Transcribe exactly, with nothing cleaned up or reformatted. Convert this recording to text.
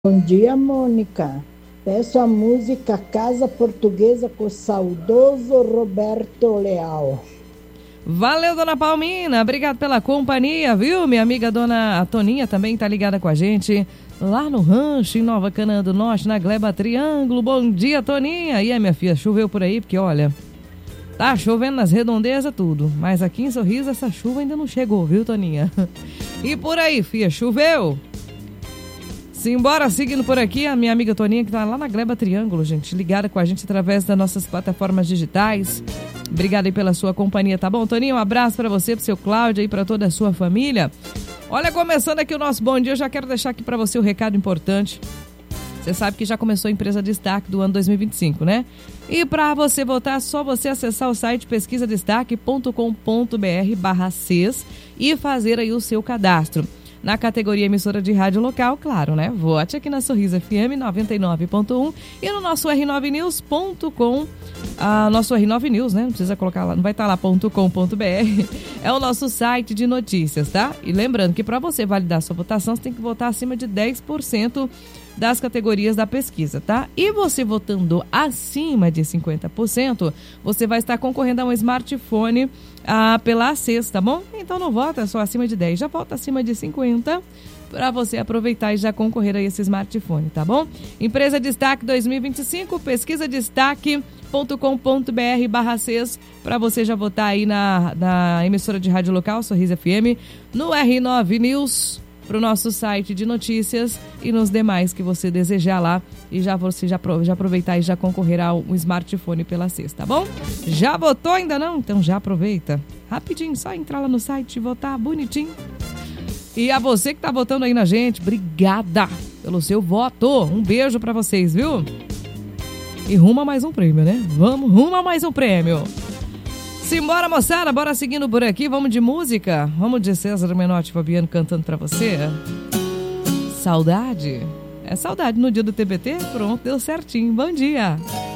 Bom dia, Mônica. Peço a música Casa Portuguesa com o saudoso Roberto Leal. Valeu, dona Palmina. Obrigado pela companhia, viu? Minha amiga dona Toninha também tá ligada com a gente lá no rancho em Nova Canaã do Norte, na Gleba Triângulo. Bom dia, Toninha. E aí, minha filha, choveu por aí? Porque, olha, tá chovendo nas redondezas tudo. Mas aqui em Sorriso essa chuva ainda não chegou, viu, Toninha? E por aí, filha, choveu? Simbora, seguindo por aqui, a minha amiga Toninha, que tá lá na Gleba Triângulo, gente, ligada com a gente através das nossas plataformas digitais. Obrigada aí pela sua companhia, tá bom, Toninha? Um abraço pra você, pro seu Cláudio e pra toda a sua família. Olha, começando aqui o nosso Bom Dia, eu já quero deixar aqui pra você o um recado importante. Você sabe que já começou a empresa destaque do ano dois mil e vinte e cinco, né? E para você votar, é só você acessar o site pesquisa destaque ponto com ponto br barra ces e fazer aí o seu cadastro. Na categoria emissora de rádio local, claro, né? Vote aqui na Sorriso F M noventa e nove ponto um e no nosso r nove news ponto com, ah, nosso R nove News, né? Não precisa colocar lá, não vai estar lá .com.br. É o nosso site de notícias, tá? E lembrando que para você validar sua votação, você tem que votar acima de dez por cento das categorias da pesquisa, tá? E você votando acima de cinquenta por cento, você vai estar concorrendo a um smartphone ah, pela ACES, tá bom? Então não vota só acima de dez, já vota acima de cinquenta para você aproveitar e já concorrer a esse smartphone, tá bom? Empresa Destaque dois mil e vinte e cinco, pesquisa destaque ponto com ponto br barra ces para você já votar aí na, na emissora de rádio local, Sorriso F M, no R nove News, para o nosso site de notícias e nos demais que você desejar lá e já você já, já aproveitar e já concorrer ao smartphone pela ACES, tá bom? Já votou ainda não? Então já aproveita. Rapidinho, só entrar lá no site e votar bonitinho. E a você que tá votando aí na gente, obrigada pelo seu voto. Um beijo para vocês, viu? E rumo a mais um prêmio, né? Vamos, rumo a mais um prêmio. Simbora, moçada, bora seguindo por aqui, vamos de música, vamos de César Menotti Fabiano cantando pra você. Saudade, é saudade no dia do T B T? Pronto, deu certinho, bom dia.